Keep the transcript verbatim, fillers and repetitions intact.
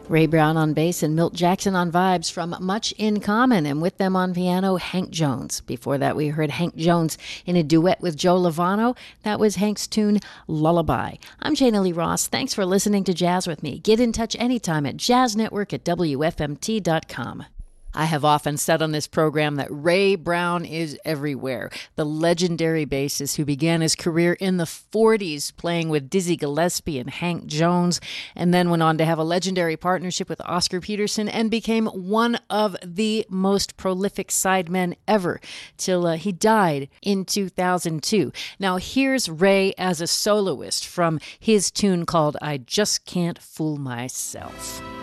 Ray Brown on bass and Milt Jackson on vibes from Much in Common, and with them on piano, Hank Jones. Before that, we heard Hank Jones in a duet with Joe Lovano. That was Hank's tune, Lullaby. I'm Jana Lee Ross. Thanks for listening to Jazz with me. Get in touch anytime at jazznetwork at W F M T dot com. I have often said on this program that Ray Brown is everywhere. The legendary bassist who began his career in the forties playing with Dizzy Gillespie and Hank Jones, and then went on to have a legendary partnership with Oscar Peterson and became one of the most prolific sidemen ever till uh, he died in two thousand two. Now here's Ray as a soloist from his tune called I Just Can't Fool Myself.